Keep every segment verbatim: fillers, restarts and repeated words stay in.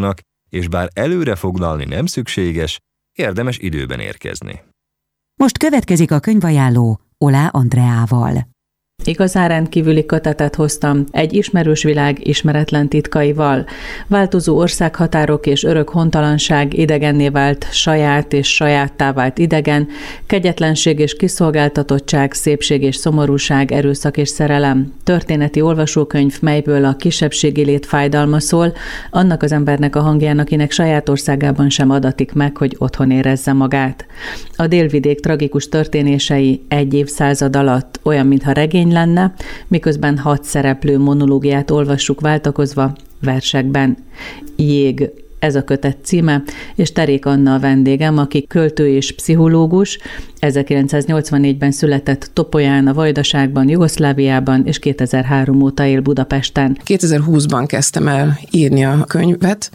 várnak, és bár előre foglalni nem szükséges, érdemes időben érkezni. Most következik a könyvajánló Olá Andreával. Igazán rendkívüli kötetet hoztam egy ismerős világ ismeretlen titkaival. Változó országhatárok és örök hontalanság, idegenné vált saját és sajáttá vált idegen, kegyetlenség és kiszolgáltatottság, szépség és szomorúság, erőszak és szerelem. Történeti olvasókönyv, melyből a kisebbségi lét fájdalma szól, annak az embernek a hangján, akinek saját országában sem adatik meg, hogy otthon érezze magát. A délvidék tragikus történései egy évszázad alatt olyan, mintha regény lenne, miközben hat szereplő monológiát olvassuk váltakozva versekben. Jég, ez a kötet címe, és Terék Anna a vendégem, aki költő és pszichológus, ezerkilencszáznyolcvannégyben született Topolyán, a Vajdaságban, Jugoszláviában, és kétezer-három óta él Budapesten. kétezer-húszban kezdtem el írni a könyvet,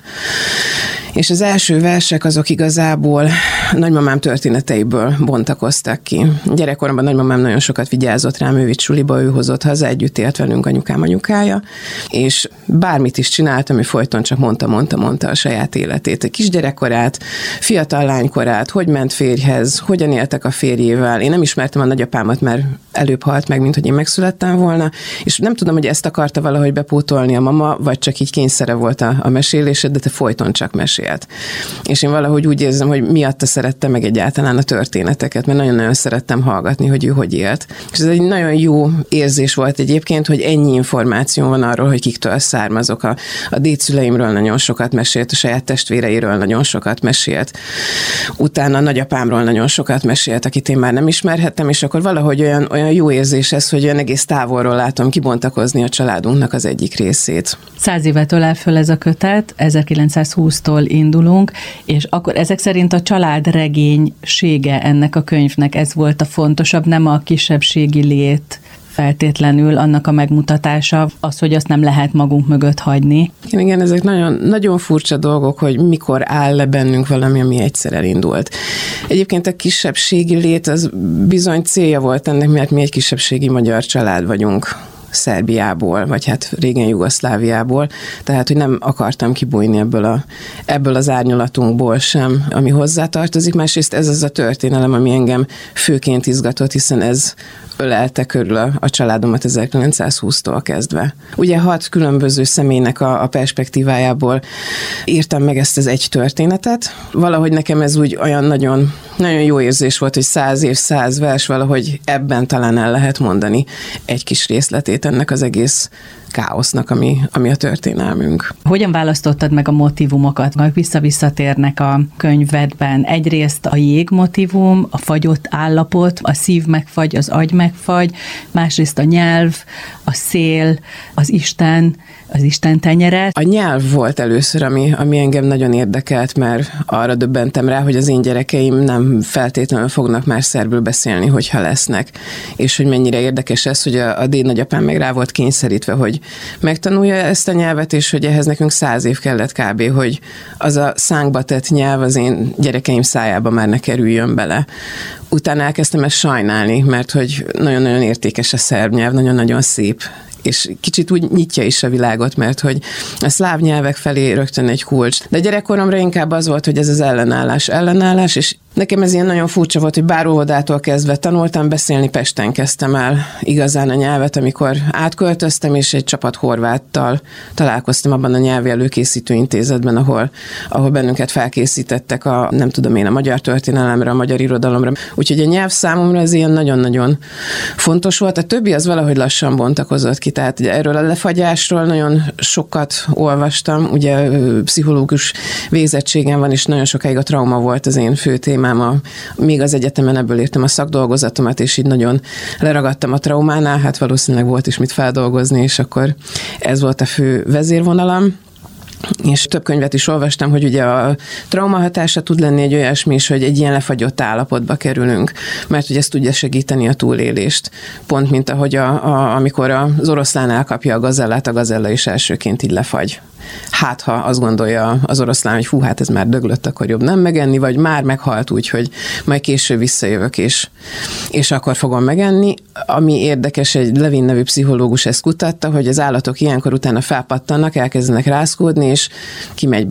és az első versek azok igazából nagymamám történeteiből bontakoztak ki. Gyerekkoromban nagymamám nagyon sokat vigyázott rám, ő vitt suliba, ő hozott haza, együtt élt velünk anyukám anyukája, és bármit is csináltam, ő folyton csak mondta, mondta, mondta a saját életét, a kisgyerekkorát, fiatal lánykorát, hogy ment férjhez, hogyan éltek a férjével. Én nem ismertem a nagyapámat, mert előbb halt meg, mint hogy én megszülettem volna, és nem tudom, hogy ezt akarta valahogy bepótolni a mama, vagy csak így kényszere volt a, a mesélése, de te folyton csak mesélt. És én valahogy úgy érzem, hogy miatta szerettem meg egyáltalán a történeteket, mert nagyon-nagyon szerettem hallgatni, hogy ő hogy élt. És ez egy nagyon jó érzés volt egyébként, hogy ennyi információ van arról, hogy kiktől származok. A, a dédszüleimről nagyon sokat mesélt, a saját testvéreiről nagyon sokat mesélt. Utána a nagyapámról nagyon sokat mesélt, akit én már nem ismerhettem, és akkor valahogy olyan, olyan jó érzés ez, hogy olyan egész távolról látom kibontakozni a családunknak az egyik részét. Száz évet ölel föl ez a kötet, ezerkilencszázhúsztól indulunk, és akkor ezek szerint a család regénysége ennek a könyvnek, ez volt a fontosabb, nem a kisebbségi lét feltétlenül annak a megmutatása, az, hogy azt nem lehet magunk mögött hagyni. Igen, igen, ezek nagyon, nagyon furcsa dolgok, hogy mikor áll le bennünk valami, ami egyszer elindult. Egyébként a kisebbségi lét az bizony célja volt ennek, mert mi egy kisebbségi magyar család vagyunk. Szerbiából, vagy hát régen Jugoszláviából, tehát, hogy nem akartam kibújni ebből, a, ebből az árnyalatunkból sem, ami hozzátartozik. Másrészt ez az a történelem, ami engem főként izgatott, hiszen ez ölelte körül a, a családomat ezerkilencszázhúsztól kezdve. Ugye hat különböző személynek a, a perspektívájából írtam meg ezt az egy történetet. Valahogy nekem ez úgy olyan nagyon, nagyon jó érzés volt, hogy száz év, száz vers, valahogy ebben talán el lehet mondani egy kis részletét ennek az egész káosznak, ami, ami a történelmünk. Hogyan választottad meg a motívumokat? Vissza-visszatérnek a könyvedben. Egyrészt a jég motívum, a fagyott állapot, a szív megfagy, az agy megfagy, másrészt a nyelv, a szél, az Isten, az Isten tenyere. A nyelv volt először, ami, ami engem nagyon érdekelt, mert arra döbbentem rá, hogy az én gyerekeim nem feltétlenül fognak már szerbül beszélni, hogyha lesznek. És hogy mennyire érdekes ez, hogy a, a dédnagyapám meg rá volt kényszerítve, hogy megtanulja ezt a nyelvet, és hogy ehhez nekünk száz év kellett kb., hogy az a szánkba tett nyelv az én gyerekeim szájába már ne kerüljön bele. Utána elkezdtem ezt sajnálni, mert hogy nagyon-nagyon értékes a szerb nyelv, nagyon-nagyon szép, és kicsit úgy nyitja is a világot, mert hogy a szláv nyelvek felé rögtön egy kulcs. De gyerekkoromra inkább az volt, hogy ez az ellenállás, ellenállás, és nekem ez ilyen nagyon furcsa volt, hogy bár óvodától kezdve tanultam beszélni, Pesten kezdtem el igazán a nyelvet, amikor átköltöztem, és egy csapat horváttal találkoztam abban a nyelvi előkészítő intézetben, ahol, ahol bennünket felkészítettek a, nem tudom én, a magyar történelemre, a magyar irodalomra. Úgyhogy a nyelv számomra ez ilyen nagyon-nagyon fontos volt. A többi az valahogy lassan bontakozott ki, tehát ugye erről a lefagyásról nagyon sokat olvastam, ugye pszichológus végzettségem van, és nagyon sokáig a trauma volt az én fő témám. A, még az egyetemen ebből írtam a szakdolgozatomat, és így nagyon leragadtam a traumánál, hát valószínűleg volt is mit feldolgozni, és akkor ez volt a fő vezérvonalam. És több könyvet is olvastam, hogy ugye a trauma hatása tud lenni egy olyasmi is, hogy egy ilyen lefagyott állapotba kerülünk, mert hogy ez tudja segíteni a túlélést. Pont mint ahogy a, a, amikor az oroszlán elkapja a gazellát, a gazella is elsőként így lefagy. Hát, ha azt gondolja az oroszlán, hogy hú, hát ez már döglött, akkor jobb nem megenni, vagy már meghalt úgy, hogy majd később visszajövök, és, és akkor fogom megenni. Ami érdekes, egy Levin nevű pszichológus ezt kutatta, hogy az állatok ilyenkor utána felpattannak, elkezdenek rázkódni, és kimegy